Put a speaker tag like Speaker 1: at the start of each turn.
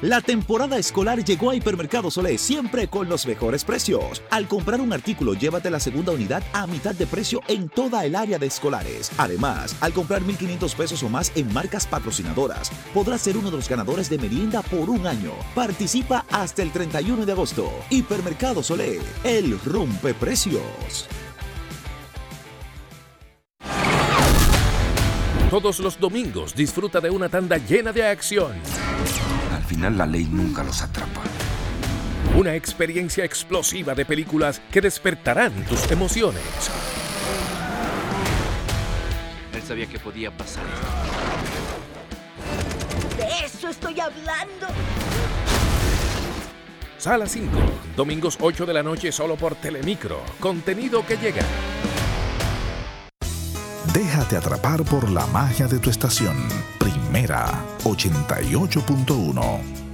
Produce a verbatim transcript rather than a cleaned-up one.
Speaker 1: La temporada escolar llegó a Hipermercados Olé, siempre con los mejores precios. Al comprar un artículo, llévate la segunda unidad a mitad de precio en toda el área de escolares. Además, al comprar mil quinientos pesos o más en marcas patrocinadoras, podrás ser uno de los ganadores de merienda por un año. Participa hasta el treinta y uno de agosto. Hipermercados Olé, el rompeprecios.
Speaker 2: Todos los domingos disfruta de una tanda llena de acción.
Speaker 3: Al final la ley nunca los atrapa.
Speaker 2: Una experiencia explosiva de películas que despertarán tus emociones.
Speaker 4: Él sabía que podía pasar.
Speaker 5: De eso estoy hablando.
Speaker 2: Sala cinco, domingos ocho de la noche solo por Telemicro. Contenido que llega.
Speaker 6: Déjate atrapar por la magia de tu estación. Primera ochenta y ocho punto uno.